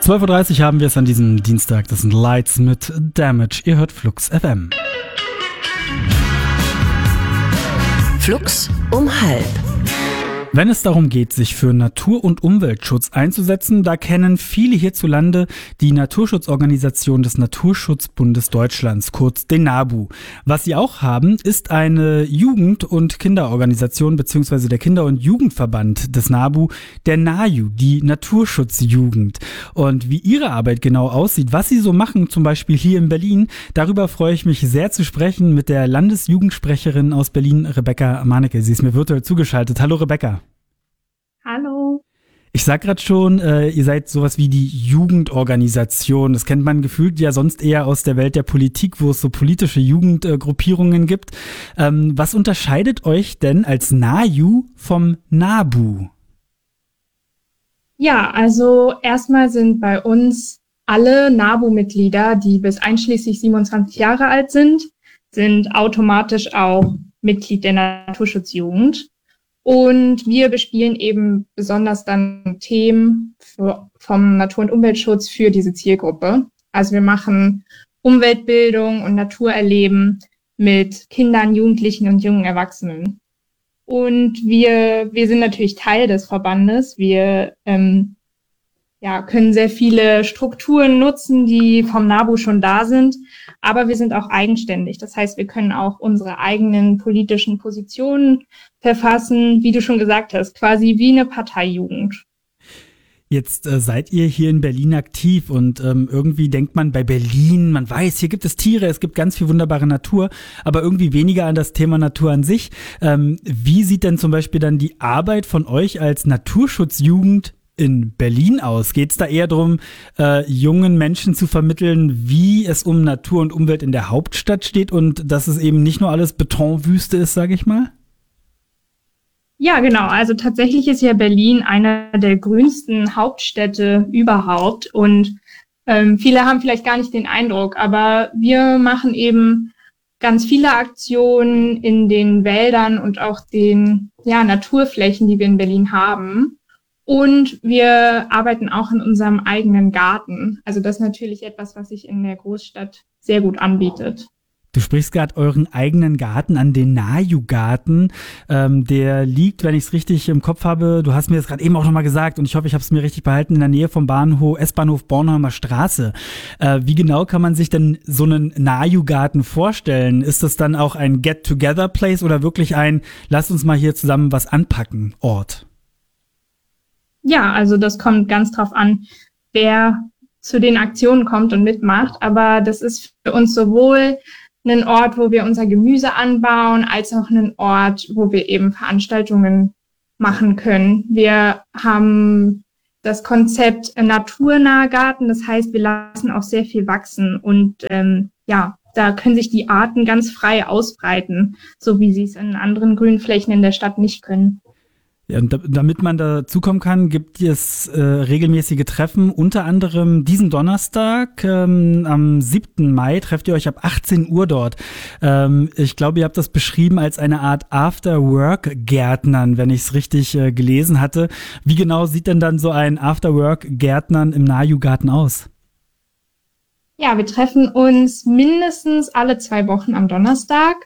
12.30 Uhr haben wir es an diesem Dienstag. Das sind Lights mit Damage. Ihr hört Flux FM. Flux um 12:30. Wenn es darum geht, sich für Natur- und Umweltschutz einzusetzen, da kennen viele hierzulande die Naturschutzorganisation des Naturschutzbundes Deutschlands, kurz den NABU. Was sie auch haben, ist eine Jugend- und Kinderorganisation bzw. der Kinder- und Jugendverband des NABU, der NAJU, die Naturschutzjugend. Und wie ihre Arbeit genau aussieht, was sie so machen, zum Beispiel hier in Berlin, darüber freue ich mich sehr zu sprechen mit der Landesjugendsprecherin aus Berlin, Rebecca Mannecke. Sie ist mir virtuell zugeschaltet. Hallo Rebecca. Hallo. Ich sag gerade schon, ihr seid sowas wie die Jugendorganisation. Das kennt man gefühlt ja sonst eher aus der Welt der Politik, wo es so politische Jugendgruppierungen gibt. Was unterscheidet euch denn als NAJU vom NABU? Ja, also erstmal sind bei uns alle NABU-Mitglieder, die bis einschließlich 27 Jahre alt sind automatisch auch Mitglied der Naturschutzjugend. Und wir bespielen eben besonders dann Themen vom Natur- und Umweltschutz für diese Zielgruppe. Also wir machen Umweltbildung und Naturerleben mit Kindern, Jugendlichen und jungen Erwachsenen. Und wir sind natürlich Teil des Verbandes. Wir können sehr viele Strukturen nutzen, die vom NABU schon da sind, aber wir sind auch eigenständig. Das heißt, wir können auch unsere eigenen politischen Positionen verfassen, wie du schon gesagt hast, quasi wie eine Parteijugend. Jetzt seid ihr hier in Berlin aktiv und irgendwie denkt man bei Berlin, man weiß, hier gibt es Tiere, es gibt ganz viel wunderbare Natur, aber irgendwie weniger an das Thema Natur an sich. Wie sieht denn zum Beispiel dann die Arbeit von euch als Naturschutzjugend in Berlin aus? Geht es da eher darum, jungen Menschen zu vermitteln, wie es um Natur und Umwelt in der Hauptstadt steht und dass es eben nicht nur alles Betonwüste ist, sage ich mal? Ja, genau. Also tatsächlich ist ja Berlin einer der grünsten Hauptstädte überhaupt und viele haben vielleicht gar nicht den Eindruck, aber wir machen eben ganz viele Aktionen in den Wäldern und auch den Naturflächen, die wir in Berlin haben. Und wir arbeiten auch in unserem eigenen Garten. Also das ist natürlich etwas, was sich in der Großstadt sehr gut anbietet. Du sprichst gerade euren eigenen Garten an, den NAJU-Garten. Der liegt, wenn ich es richtig im Kopf habe, du hast mir das gerade eben auch nochmal gesagt und ich hoffe, ich habe es mir richtig behalten, in der Nähe vom S-Bahnhof Bornholmer Straße. Wie genau kann man sich denn so einen NAJU-Garten vorstellen? Ist das dann auch ein Get-Together-Place oder wirklich ein Lass uns mal hier zusammen was anpacken Ort? Ja, also das kommt ganz drauf an, wer zu den Aktionen kommt und mitmacht. Aber das ist für uns sowohl ein Ort, wo wir unser Gemüse anbauen, als auch ein Ort, wo wir eben Veranstaltungen machen können. Wir haben das Konzept naturnaher Garten. Das heißt, wir lassen auch sehr viel wachsen und da können sich die Arten ganz frei ausbreiten, so wie sie es in anderen Grünflächen in der Stadt nicht können. Ja, und damit man dazukommen kann, gibt es regelmäßige Treffen, unter anderem diesen Donnerstag, am 7. Mai, trefft ihr euch ab 18 Uhr dort. Ich glaube, ihr habt das beschrieben als eine Art After-Work-Gärtnern, wenn ich es richtig gelesen hatte. Wie genau sieht denn dann so ein After-Work-Gärtnern im NAJU-Garten aus? Ja, wir treffen uns mindestens alle 2 Wochen am Donnerstag.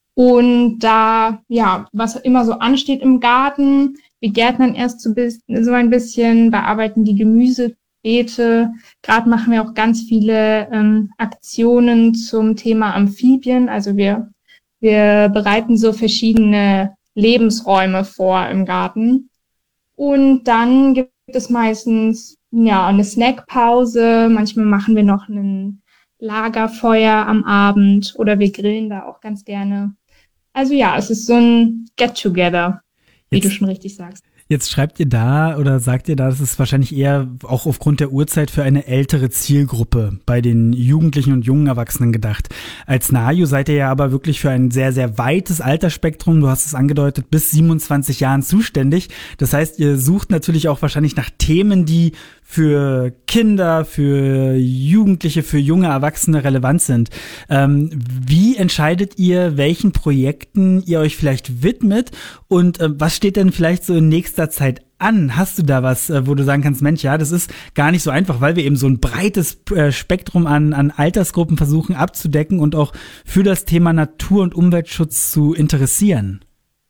Und da, was immer so ansteht im Garten, wir gärtnern erst so ein bisschen, bearbeiten die Gemüsebeete. Gerade machen wir auch ganz viele Aktionen zum Thema Amphibien. Also wir bereiten so verschiedene Lebensräume vor im Garten. Und dann gibt es meistens eine Snackpause. Manchmal machen wir noch ein Lagerfeuer am Abend oder wir grillen da auch ganz gerne. Also es ist so ein Get-Together, wie du schon richtig sagst. Jetzt schreibt ihr da oder sagt ihr da, das ist wahrscheinlich eher auch aufgrund der Uhrzeit für eine ältere Zielgruppe bei den Jugendlichen und jungen Erwachsenen gedacht. Als NAJU seid ihr ja aber wirklich für ein sehr, sehr weites Altersspektrum, du hast es angedeutet, bis 27 Jahren zuständig. Das heißt, ihr sucht natürlich auch wahrscheinlich nach Themen, die für Kinder, für Jugendliche, für junge Erwachsene relevant sind. Wie entscheidet ihr, welchen Projekten ihr euch vielleicht widmet und was steht denn vielleicht so in nächster nächster Zeit an? Hast du da was, wo du sagen kannst, Mensch, ja, das ist gar nicht so einfach, weil wir eben so ein breites Spektrum an Altersgruppen versuchen abzudecken und auch für das Thema Natur- und Umweltschutz zu interessieren?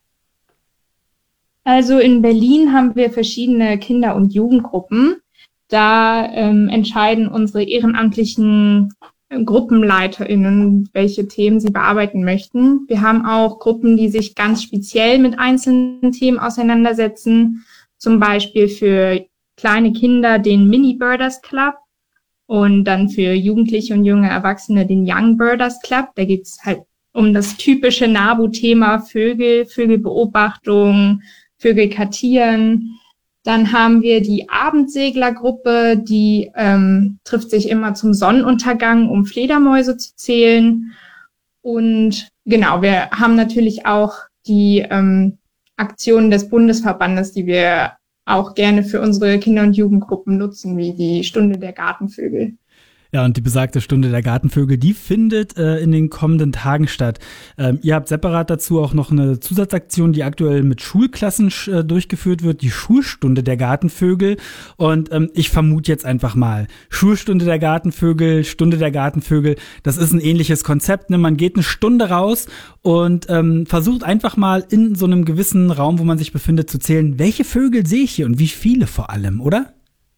Also in Berlin haben wir verschiedene Kinder- und Jugendgruppen. Da entscheiden unsere ehrenamtlichen GruppenleiterInnen, welche Themen sie bearbeiten möchten. Wir haben auch Gruppen, die sich ganz speziell mit einzelnen Themen auseinandersetzen. Zum Beispiel für kleine Kinder den Mini Birders Club und dann für Jugendliche und junge Erwachsene den Young Birders Club. Da geht es halt um das typische NABU-Thema Vögel, Vögelbeobachtung, Vögel kartieren. Dann haben wir die Abendseglergruppe, die trifft sich immer zum Sonnenuntergang, um Fledermäuse zu zählen. Und genau, wir haben natürlich auch die Aktionen des Bundesverbandes, die wir auch gerne für unsere Kinder- und Jugendgruppen nutzen, wie die Stunde der Gartenvögel. Ja, und die besagte Stunde der Gartenvögel, die findet in den kommenden Tagen statt. Ihr habt separat dazu auch noch eine Zusatzaktion, die aktuell mit Schulklassen durchgeführt wird, die Schulstunde der Gartenvögel. Und ich vermute jetzt einfach mal, Schulstunde der Gartenvögel, Stunde der Gartenvögel, das ist ein ähnliches Konzept. Ne? Man geht eine Stunde raus und versucht einfach mal in so einem gewissen Raum, wo man sich befindet, zu zählen, welche Vögel sehe ich hier und wie viele vor allem, oder?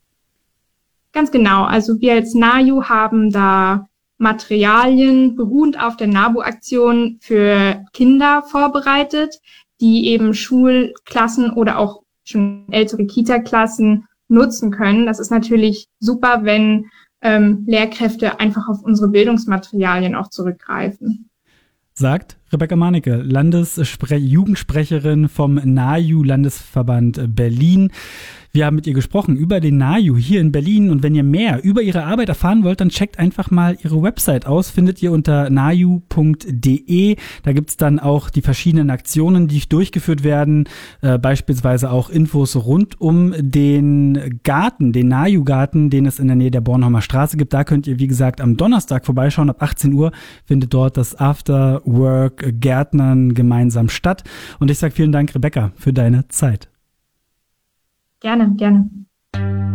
Ganz genau. Also wir als NAJU haben da Materialien beruhend auf der NABU-Aktion für Kinder vorbereitet, die eben Schulklassen oder auch schon ältere Kita-Klassen nutzen können. Das ist natürlich super, wenn Lehrkräfte einfach auf unsere Bildungsmaterialien auch zurückgreifen. Sagt Rebecca Manicke, Jugendsprecherin vom NAJU Landesverband Berlin. Wir haben mit ihr gesprochen über den NAJU hier in Berlin und wenn ihr mehr über ihre Arbeit erfahren wollt, dann checkt einfach mal ihre Website aus, findet ihr unter naju.de. Da gibt's dann auch die verschiedenen Aktionen, die durchgeführt werden, beispielsweise auch Infos rund um den Garten, den NAJU-Garten, den es in der Nähe der Bornholmer Straße gibt. Da könnt ihr, wie gesagt, am Donnerstag vorbeischauen. Ab 18 Uhr findet dort das Afterwork Gärtnern gemeinsam statt. Und ich sage vielen Dank, Rebecca, für deine Zeit. Gerne, gerne.